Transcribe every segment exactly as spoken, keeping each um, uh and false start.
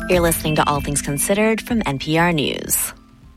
You're listening to All Things Considered from N P R News.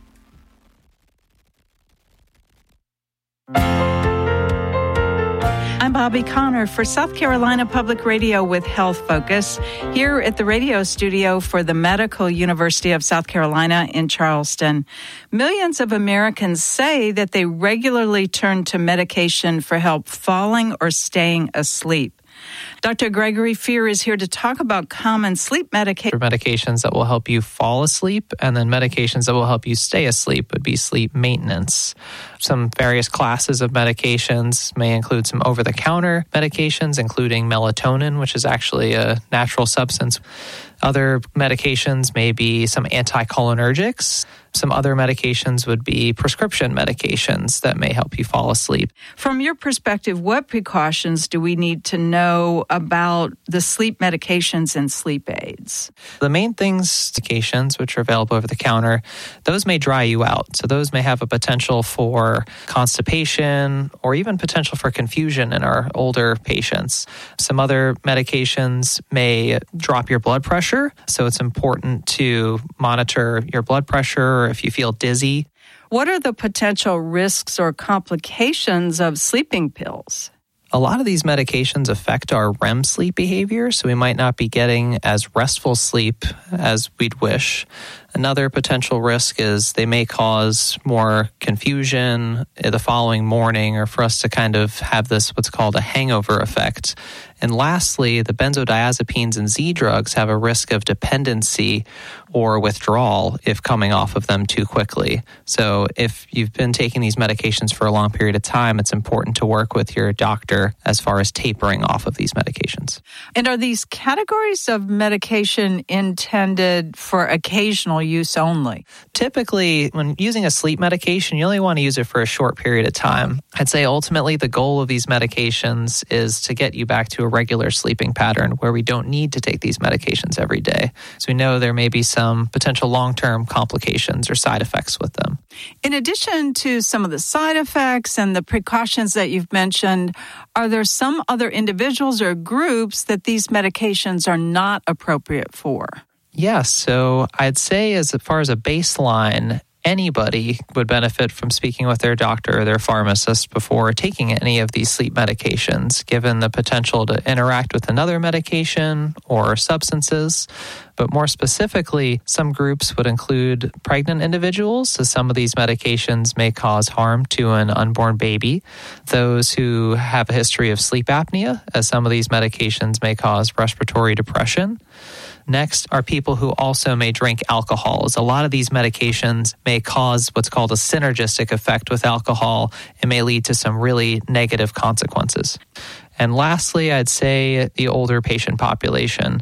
I'm Bobby Connor for South Carolina Public Radio with Health Focus, here at the radio studio for the Medical University of South Carolina in Charleston. Millions of Americans say that they regularly turn to medication for help falling or staying asleep. Doctor Gregory Fear is here to talk about common sleep medications. Medications that will help you fall asleep, and then medications that will help you stay asleep would be sleep maintenance. Some various classes of medications may include some over-the-counter medications, including melatonin, which is actually a natural substance. Other medications may be some anticholinergics. Some other medications would be prescription medications that may help you fall asleep. From your perspective, what precautions do we need to know about the sleep medications and sleep aids? The main things, medications, which are available over the counter, those may dry you out. So those may have a potential for constipation or even potential for confusion in our older patients. Some other medications may drop your blood pressure. So it's important to monitor your blood pressure or if you feel dizzy. What are the potential risks or complications of sleeping pills? A lot of these medications affect our R E M sleep behavior, so we might not be getting as restful sleep as we'd wish. Another potential risk is they may cause more confusion the following morning, or for us to kind of have this what's called a hangover effect. And lastly, the benzodiazepines and Z drugs have a risk of dependency or withdrawal if coming off of them too quickly. So if you've been taking these medications for a long period of time, it's important to work with your doctor as far as tapering off of these medications. And are these categories of medication intended for occasional use only? Typically, when using a sleep medication, you only want to use it for a short period of time. I'd say ultimately the goal of these medications is to get you back to a regular sleeping pattern where we don't need to take these medications every day. So we know there may be some potential long-term complications or side effects with them. In addition to some of the side effects and the precautions that you've mentioned, are there some other individuals or groups that these medications are not appropriate for? Yes, so I'd say as far as a baseline, anybody would benefit from speaking with their doctor or their pharmacist before taking any of these sleep medications, given the potential to interact with another medication or substances. But more specifically, some groups would include pregnant individuals, so some of these medications may cause harm to an unborn baby. Those who have a history of sleep apnea, as some of these medications may cause respiratory depression. Next are people who also may drink alcohol, as a lot of these medications may cause what's called a synergistic effect with alcohol and may lead to some really negative consequences. And lastly, I'd say the older patient population,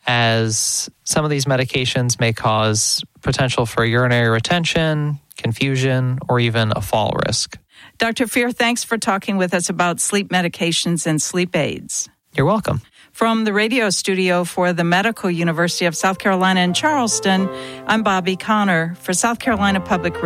as some of these medications may cause potential for urinary retention, confusion, or even a fall risk. Doctor Fear, thanks for talking with us about sleep medications and sleep aids. You're welcome. From the radio studio for the Medical University of South Carolina in Charleston, I'm Bobby Connor for South Carolina Public Radio.